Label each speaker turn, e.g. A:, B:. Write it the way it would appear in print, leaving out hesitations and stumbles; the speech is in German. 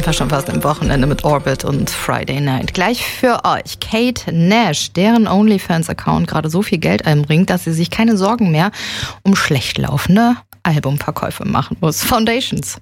A: sind wir schon fast am Wochenende mit Orbit und Friday Night. Gleich für euch Kate Nash, deren OnlyFans-Account gerade so viel Geld einbringt, dass sie sich keine Sorgen mehr um schlecht laufende Albumverkäufe machen muss. Foundations.